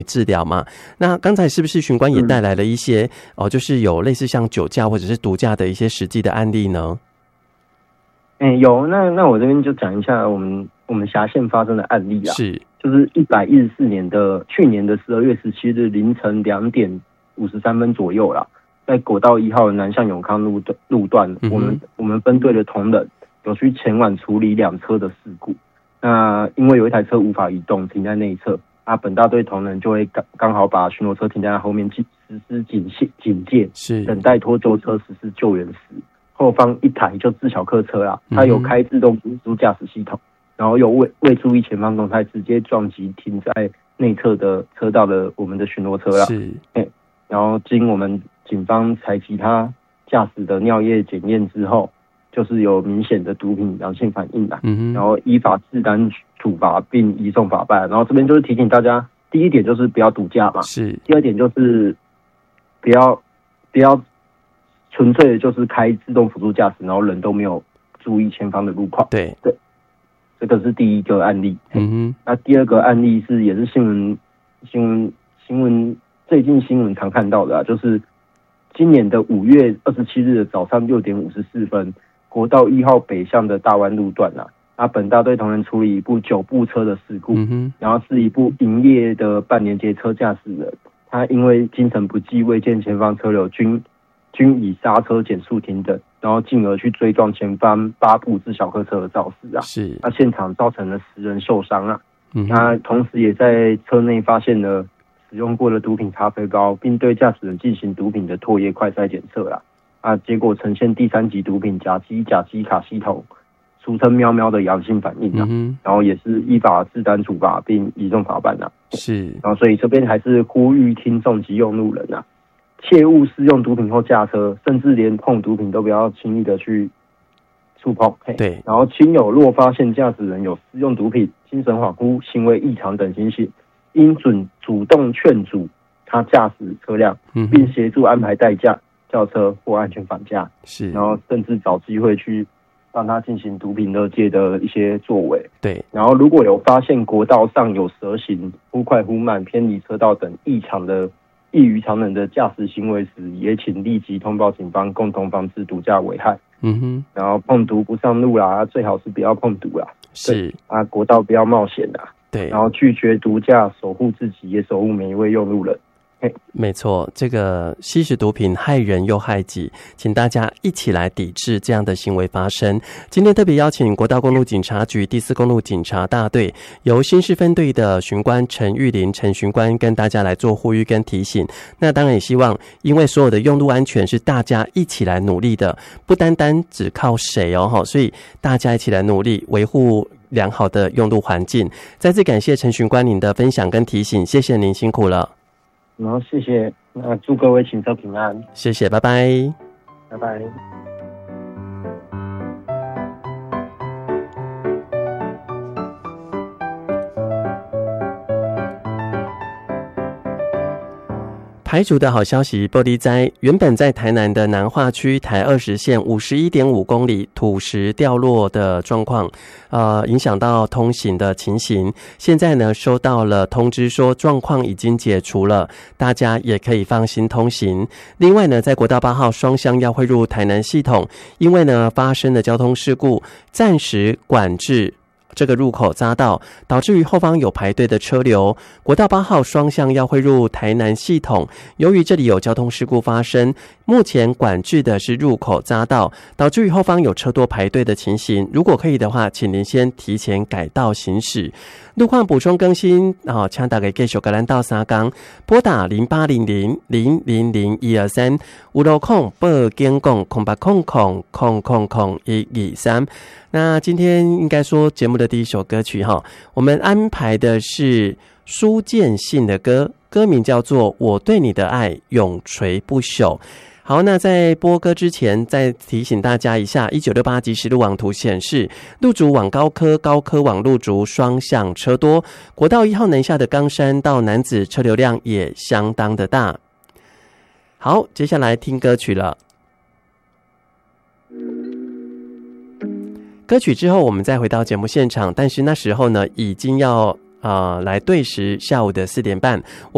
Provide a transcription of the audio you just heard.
治疗嘛。那刚才是不是巡官也带来了一些就是有类似像酒驾或者是毒驾的一些实际的案例呢？ 有，那我这边就讲一下我们辖县发生的案例啊， 是， 就是114年的去年的12月17日凌晨2点53分左右啦，在国道1号南向永康路段，我们分队的同仁有去前往处理2车的事故。那因为有一台车无法移动，停在内侧，本大队同仁就会刚好把巡逻车停在后面，实施警戒， 是等待拖救车实施救援时，后方一台就自小客车啦，它有开自动辅助驾驶系统，然后有未注意前方动态，直接撞击停在内侧的车道的我们的巡逻车啦。 是， 然后经我们警方采集他驾驶的尿液检验之后，就是有明显的毒品阳性反应啦。然后依法治单处罚并移送法办。然后这边就是提醒大家，第一点就是不要毒驾嘛， 是。第二点就是不要纯粹的就是开自动辅助驾驶，然后人都没有注意前方的路况。 对， 这个是第一个案例。那第二个案例也是新闻最近新闻常看到的就是今年的5月27日的早上6点54分，国道1号北向的大湾路段本大队同仁处理一部9部车的事故，然后是一部营业的半连接车驾驶人，他因为精神不济，未见前方车流均以刹车减速停等，然后进而去追撞前方8部自小客车的肇事是。 那现场造成了10人受伤那同时也在车内发现了使用过的毒品咖啡膏，并对驾驶人进行毒品的唾液快筛检测结果呈现第3级毒品甲基卡系统，俗称喵喵的阳性反应然后也是依法治单处罚并移送法办是。 然后所以这边还是呼吁听众及用路人切勿试用毒品后驾车，甚至连碰毒品都不要轻易的去触碰。 对。 然后亲友若发现驾驶人有使用毒品、精神恍惚、行为异常等情形，应主动劝阻他驾驶车辆，并协助安排代驾、轿车或安全返家。 是。 然后甚至找机会去让他进行毒品勒戒的一些作为。 对。 然后如果有发现国道上有蛇行、忽快忽慢、偏离车道等异于常人的驾驶行为时，也请立即通报警方，共同防止毒驾危害。然后碰毒不上路最好是不要碰毒是国道不要冒险对。 然后拒绝毒驾，守护自己，也守护每一位用路人。 没错，这个吸食毒品害人又害己，请大家一起来抵制这样的行为发生。今天特别邀请国道公路警察局第4公路警察大队由新市分队的巡官陈玉林陈巡官跟大家来做呼吁跟提醒。那当然也希望，因为所有的用路安全是大家一起来努力的，不单单只靠谁所以大家一起来努力维护良好的用路环境。再次感谢陈巡官您的分享跟提醒，谢谢您，辛苦了。 然后谢谢，祝各位行车平安。 谢谢，拜拜。 拜拜。 排除的好消息，玻璃灾原本在台南的南化区台20线51.5公里土石掉落的状况，影响到通行的情形。现在呢，收到了通知说状况已经解除了，大家也可以放心通行。另外呢，在国道8号双向要汇入台南系统，因为呢发生的交通事故，暂时管制这个入口匝道，导致于后方有排队的车流。国道8号双向要汇入台南系统，由于这里有交通事故发生，目前管制的是入口匝道，导致于后方有车多排队的情形。如果可以的话，请您先提前改道行驶。路况补充更新请大家继续跟咱到三港，拨打0800000123，有路况报警讲0800000123。那今天应该说节目的第一首歌曲我们安排的是苏建信的歌，歌名叫做《我对你的爱永垂不朽》。好，那在播歌之前再提醒大家一下，1968即时路网图显示，路竹往高科往路竹双向车多，国道1号南下的冈山到楠梓车流量也相当的大。好，接下来听歌曲了。歌曲之后我们再回到节目现场，但是那时候呢已经要来对时下午的4点半。